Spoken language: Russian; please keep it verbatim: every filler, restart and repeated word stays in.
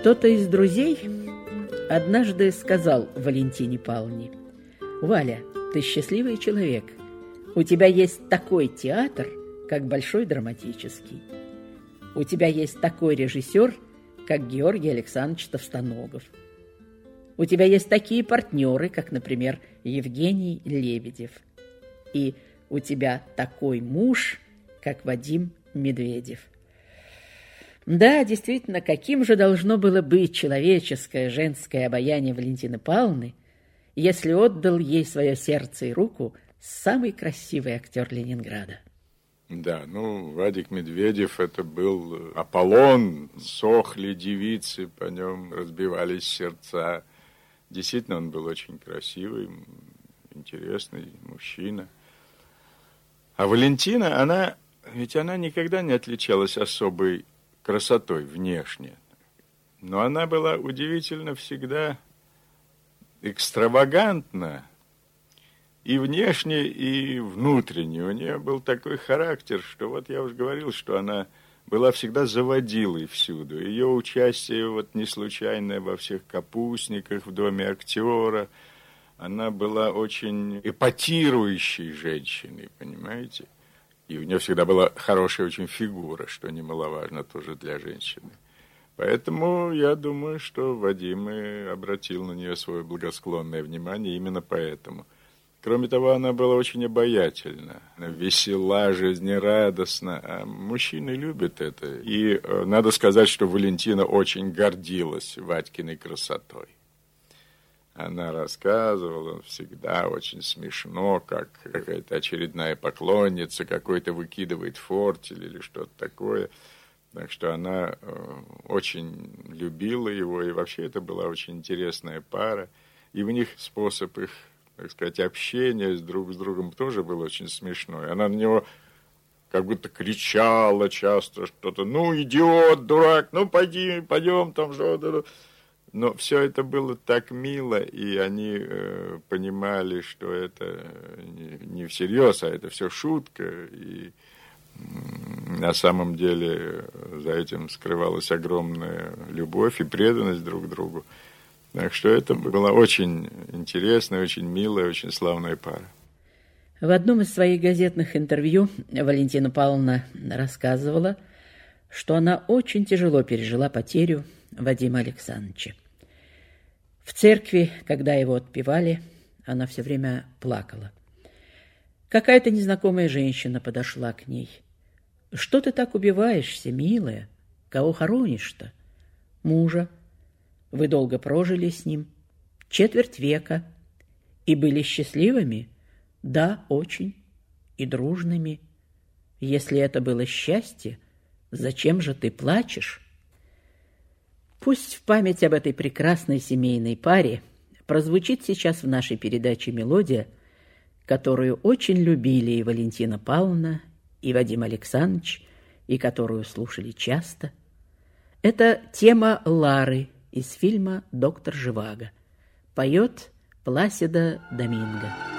Кто-то из друзей однажды сказал Валентине Павловне: «Валя, ты счастливый человек. У тебя есть такой театр, как Большой драматический. У тебя есть такой режиссер, как Георгий Александрович Товстоногов. У тебя есть такие партнеры, как, например, Евгений Лебедев. И у тебя такой муж, как Вадим Медведев». Да, действительно, каким же должно было быть человеческое женское обаяние Валентины Павловны, если отдал ей свое сердце и руку самый красивый актер Ленинграда. Да, ну, Вадик Медведев, это был Аполлон, сохли девицы, по нем разбивались сердца. Действительно, он был очень красивый, интересный мужчина. А Валентина, она, ведь она никогда не отличалась особой красотой внешне. Но она была удивительно всегда экстравагантна и внешне, и внутренне. У нее был такой характер, что вот я уже говорил, что она была всегда заводилой всюду. Ее участие вот не случайное во всех капустниках в доме актера. Она была очень эпатирующей женщиной, понимаете? И у нее всегда была хорошая очень фигура, что немаловажно тоже для женщины. Поэтому я думаю, что Вадим и обратил на нее свое благосклонное внимание именно поэтому. Кроме того, она была очень обаятельна, весела, жизнерадостна. А мужчины любят это. И э, надо сказать, что Валентина очень гордилась Вадькиной красотой. Она рассказывала всегда очень смешно, как какая-то очередная поклонница какой-то выкидывает фортель или что-то такое. Так что она э, очень любила его, и вообще это была очень интересная пара. И у них способ их, так сказать, общения с друг с другом тоже был очень смешной. Она на него как будто кричала часто что-то: «Ну, идиот, дурак, ну, пойди, пойдем там что-то». Но все это было так мило, и они э, понимали, что это не, не всерьез, а это все шутка. И э, на самом деле за этим скрывалась огромная любовь и преданность друг другу. Так что это была очень интересная, очень милая, очень славная пара. В одном из своих газетных интервью Валентина Павловна рассказывала, что она очень тяжело пережила потерю Вадима Александровича. В церкви, когда его отпевали, она все время плакала. Какая-то незнакомая женщина подошла к ней. «Что ты так убиваешься, милая? Кого хоронишь-то?» «Мужа. Вы долго прожили с ним? Четверть века. И были счастливыми?» «Да, очень. И дружными. Если это было счастье, зачем же ты плачешь?» Пусть в память об этой прекрасной семейной паре прозвучит сейчас в нашей передаче мелодия, которую очень любили и Валентина Павловна, и Вадим Александрович, и которую слушали часто. Это тема Лары из фильма «Доктор Живаго». Поет Пласидо Доминго.